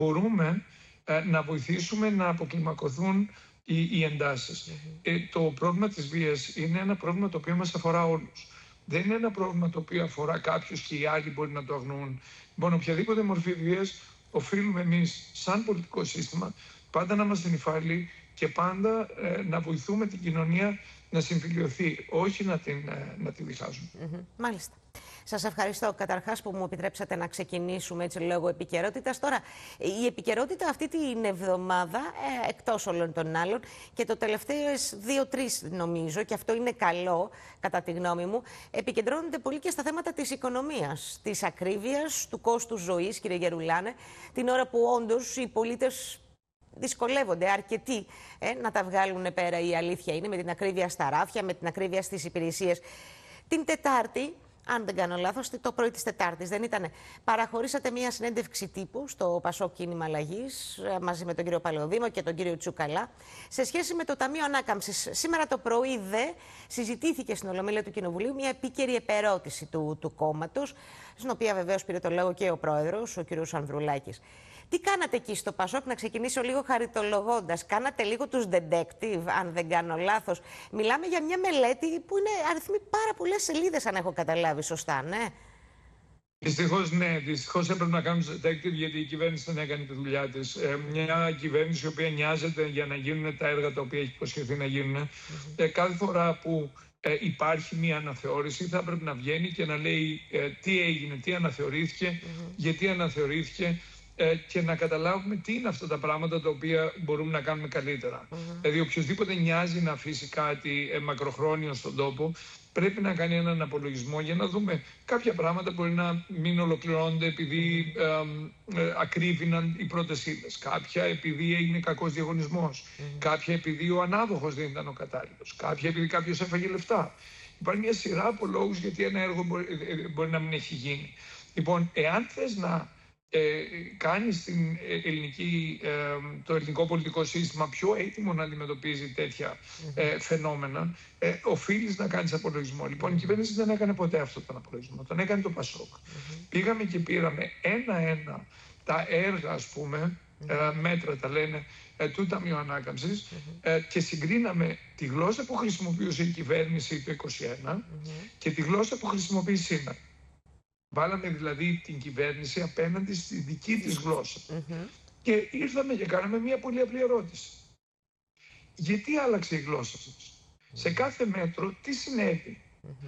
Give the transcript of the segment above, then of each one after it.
μπορούμε να βοηθήσουμε να αποκλιμακωθούν οι εντάσεις. Το πρόβλημα της βίας είναι ένα πρόβλημα το οποίο μας αφορά όλους. Δεν είναι ένα πρόβλημα το οποίο αφορά κάποιους και οι άλλοι μπορεί να το αγνοούν. Λοιπόν, οποιαδήποτε μορφή βίας οφείλουμε εμείς, σαν πολιτικό σύστημα, πάντα να είμαστε νηφάλιοι και πάντα να βοηθούμε την κοινωνία να συμφιλιωθεί, όχι να τη διχάζουμε. Μάλιστα. Σας ευχαριστώ καταρχάς που μου επιτρέψατε να ξεκινήσουμε έτσι λόγω επικαιρότητας. Τώρα, η επικαιρότητα αυτή την εβδομάδα, εκτός όλων των άλλων, και το τελευταίες 2-3 νομίζω, και αυτό είναι καλό κατά τη γνώμη μου, επικεντρώνονται πολύ και στα θέματα της οικονομίας, της ακρίβειας, του κόστους ζωής, κύριε Γερουλάνε, την ώρα που όντως οι πολίτες δυσκολεύονται αρκετοί να τα βγάλουν πέρα. Η αλήθεια είναι, με την ακρίβεια στα ράφια, με την ακρίβεια στις υπηρεσίες. Την Τετάρτη, αν δεν κάνω λάθος, το πρωί της Τετάρτης, δεν ήτανε, παραχωρήσατε μια συνέντευξη τύπου στο Πασόκ Κίνημα Αλλαγής μαζί με τον κύριο Παλαιοδήμο και τον κύριο Τσουκαλά σε σχέση με το Ταμείο Ανάκαμψης. Σήμερα το πρωί συζητήθηκε στην Ολομέλεια του Κοινοβουλίου μια επίκαιρη επερώτηση του κόμματος, στην οποία βεβαίως πήρε το λόγο και ο πρόεδρος, ο κύριος Ανδρουλάκης. Τι κάνατε εκεί στο Πασόκ, να ξεκινήσω λίγο χαριτολογώντας? Κάνατε λίγο τους detective, αν δεν κάνω λάθος. Μιλάμε για μια μελέτη που είναι αριθμεί πάρα πολλές σελίδες, αν έχω καταλάβει σωστά, ναι? Δυστυχώς, ναι. Δυστυχώς έπρεπε να κάνουμε detective, γιατί η κυβέρνηση δεν έκανε τη δουλειά της. Μια κυβέρνηση η οποία νοιάζεται για να γίνουν τα έργα τα οποία έχει υποσχεθεί να γίνουν. Κάθε φορά που υπάρχει μια αναθεώρηση, θα πρέπει να βγαίνει και να λέει τι έγινε, τι αναθεωρήθηκε, γιατί αναθεωρήθηκε, και να καταλάβουμε τι είναι αυτά τα πράγματα τα οποία μπορούμε να κάνουμε καλύτερα. Δηλαδή, οποιοδήποτε νοιάζει να αφήσει κάτι μακροχρόνιο στον τόπο, πρέπει να κάνει έναν απολογισμό για να δούμε κάποια πράγματα μπορεί να μην ολοκληρώνονται επειδή ακρίβηναν οι πρώτες ύλες. Κάποια επειδή έγινε κακός διαγωνισμός. Κάποια επειδή ο ανάδοχος δεν ήταν ο κατάλληλος. Κάποια επειδή κάποιος έφαγε λεφτά. Υπάρχει μια σειρά από λόγους γιατί ένα έργο μπορεί να μην έχει γίνει. Λοιπόν, εάν θες να κάνει το ελληνικό πολιτικό σύστημα πιο έτοιμο να αντιμετωπίζει τέτοια φαινόμενα, οφείλεις να κάνεις απολογισμό. Λοιπόν, η κυβέρνηση δεν έκανε ποτέ αυτό τον απολογισμό. Τον έκανε το Πασόκ. Πήγαμε και πήραμε ένα-ένα τα έργα, ας πούμε, μέτρα τα λένε, του Ταμείου Ανάκαμψης, και συγκρίναμε τη γλώσσα που χρησιμοποιούσε η κυβέρνηση το 2021 και τη γλώσσα που χρησιμοποιεί σήμερα. Βάλαμε δηλαδή την κυβέρνηση απέναντι στη δική της γλώσσα. Και ήρθαμε και κάναμε μια πολύ απλή ερώτηση. Γιατί άλλαξε η γλώσσα σας? Σε κάθε μέτρο τι συνέβη?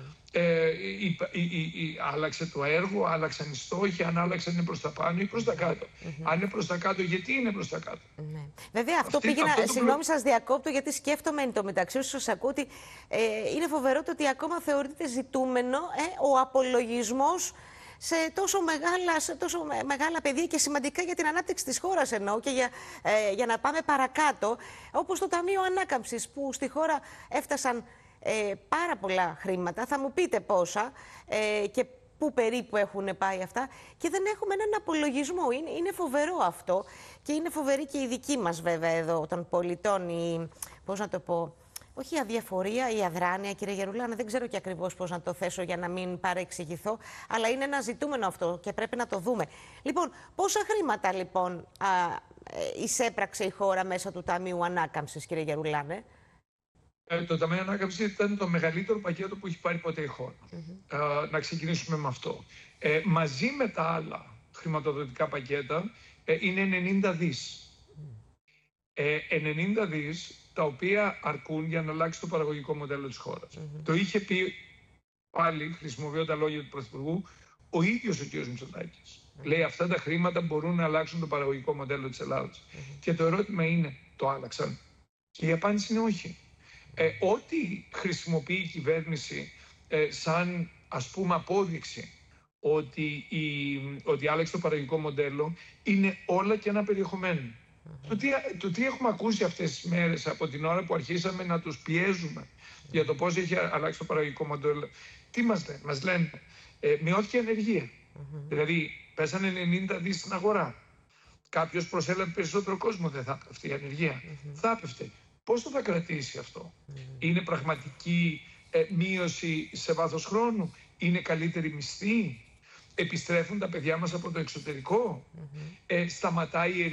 Άλλαξε το έργο, άλλαξαν οι στόχοι, αν άλλαξαν είναι προς τα πάνω ή προς τα κάτω. Αν είναι προς τα κάτω, γιατί είναι προς τα κάτω? Βέβαια, αυτό συγγνώμη, σας διακόπτω, γιατί σκέφτομαι εν τω μεταξύ όσο σας ακούω ότι είναι φοβερό το ότι ακόμα θεωρείται ζητούμενο ο απολογισμός σε τόσο μεγάλα πεδία και σημαντικά για την ανάπτυξη της χώρας, εννοώ, και για να πάμε παρακάτω, όπως το Ταμείο Ανάκαμψης, που στη χώρα έφτασαν πάρα πολλά χρήματα. Θα μου πείτε πόσα και πού περίπου έχουν πάει αυτά, και δεν έχουμε έναν απολογισμό. Είναι φοβερό αυτό, και είναι φοβερή και η δική μας, βέβαια, εδώ των πολιτών, πώς να το πω, όχι η αδιαφορία, η αδράνεια, κύριε Γερουλάνε, δεν ξέρω και ακριβώς πώς να το θέσω για να μην παρεξηγηθώ, αλλά είναι ένα ζητούμενο αυτό και πρέπει να το δούμε. Λοιπόν, πόσα χρήματα λοιπόν εισέπραξε η χώρα μέσω του Ταμείου Ανάκαμψης, κύριε Γερουλάνε? Το Ταμείο Ανάκαμψης ήταν το μεγαλύτερο πακέτο που έχει πάρει ποτέ η χώρα. Να ξεκινήσουμε με αυτό. Μαζί με τα άλλα χρηματοδοτικά πακέτα είναι 90 δις. 90 δις τα οποία αρκούν για να αλλάξει το παραγωγικό μοντέλο της χώρας. Το είχε πει, πάλι χρησιμοποιώ τα λόγια του Πρωθυπουργού, ο ίδιος ο κ. Μητσοτάκης. Λέει, αυτά τα χρήματα μπορούν να αλλάξουν το παραγωγικό μοντέλο της Ελλάδας. Και το ερώτημα είναι, το άλλαξαν? Και η απάντηση είναι όχι. Ό,τι χρησιμοποιεί η κυβέρνηση σαν, ας πούμε, απόδειξη ότι άλλαξε το παραγωγικό μοντέλο, είναι όλα και ένα περιεχομένο. Το τι έχουμε ακούσει αυτές τις μέρες από την ώρα που αρχίσαμε να τους πιέζουμε για το πώς έχει αλλάξει το παραγωγικό μοντέλο, τι μας λένε? Μας λένε μειώθηκε η ανεργία. Δηλαδή πέσανε 90 δις στην αγορά. Κάποιος προσέλαβε περισσότερο κόσμο, δεν θα έπεφτε η ανεργία? Θα έπεφτε. Πόσο θα κρατήσει αυτό? Είναι πραγματική μείωση σε βάθος χρόνου? Είναι καλύτερη μισθή? επιστρέφουν τα παιδιά μας από το εξωτερικό, σταματάει η